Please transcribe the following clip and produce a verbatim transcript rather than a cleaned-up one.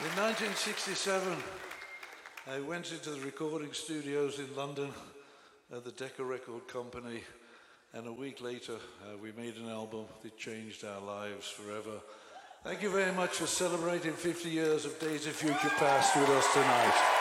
In nineteen sixty-seven, I went into the recording studios in London at the Decca Record Company, and a week later uh, we made an album that changed our lives forever. Thank you very much for celebrating fifty years of Days of Future Past with us tonight.